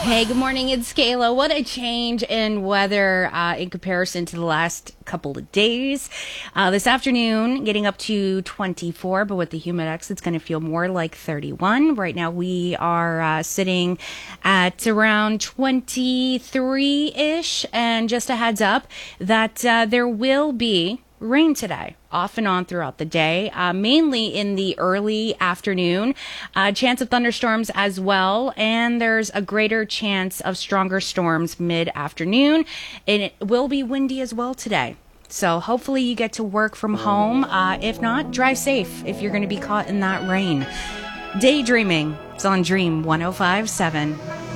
Hey, good morning. It's Kayla. What a change in weather in comparison to the last couple of days. This afternoon, getting up to 24, but with the humidex, it's going to feel more like 31. Right now, we are sitting at around 23-ish. And just a heads up that there will be rain today, off and on throughout the day, mainly in the early afternoon. Chance of thunderstorms as well, and there's a greater chance of stronger storms mid-afternoon, and it will be windy as well today. So hopefully you get to work from home. If not, drive safe if you're going to be caught in that rain. Daydreaming. It's on Dream 105.7.